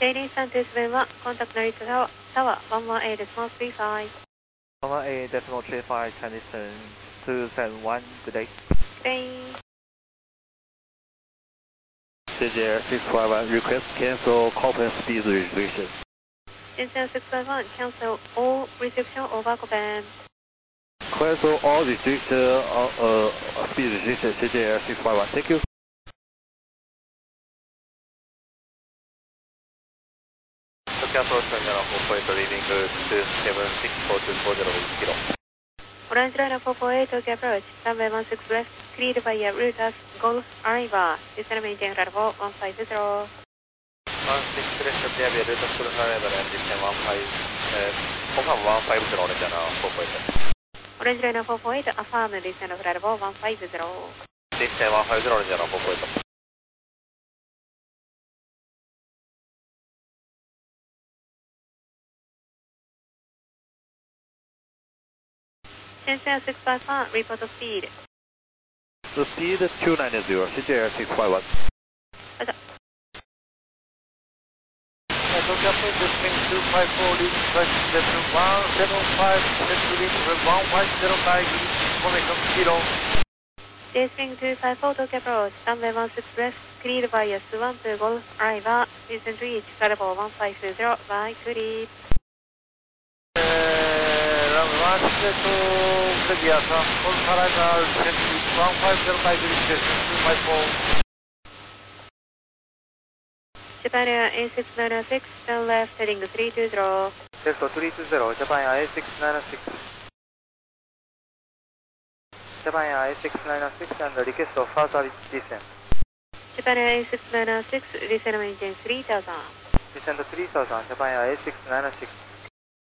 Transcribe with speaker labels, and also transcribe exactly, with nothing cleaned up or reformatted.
Speaker 1: J Dさんにーはcontact Narita Tower, Tower one one eight decimal three five.
Speaker 2: one one eight decimal three five, Chinese two seven one, good day.
Speaker 1: Day.
Speaker 2: J J six five one, request cancel Copen speed restriction.
Speaker 1: J J six five one, cancel all reception over Copen.
Speaker 2: Cancel all restriction, uh, uh, speed restriction, J J six five one, thank you. Cancel Terminal four four eight, leaving two seven six four two four zero kilo.
Speaker 1: Orange Liner four four eight, Tokyo approach, runway one six left, cleared by a route as Golf Arriva. Descend maintain level one five zero.
Speaker 2: one six left, there be a route as Golf Arriva and descend one five, uh, confirm one five zero, Orange Liner four four eight.
Speaker 1: Orange Liner four four eight, affirm descend of level one five zero.
Speaker 2: Descend one five zero, Orange Liner four four eight.
Speaker 1: J J six five one, report of speed.
Speaker 2: The speed two ninety, J J six five one. Tokyo approach, descend two five four, lead flight seven one seven five, set to lead one five zero nine, information kilo.
Speaker 1: J Spring two five four, Tokyo approach, runway one six left, cleared by S one two Golf Arriva. Descend reach level one five zero by two lead.
Speaker 2: one six to Clear, Golf Arriva, descend reach one five zero by lead station two five four.
Speaker 1: Japan Air A six nine six, turn left, heading three two zero.
Speaker 2: Left three two zero, Japan Air A six nine six. Japan Air A six nine six and request of further descent.
Speaker 1: Japan Air A six nine six, descend maintain three thousand.
Speaker 2: Descend three thousand, Japan Air A six nine six.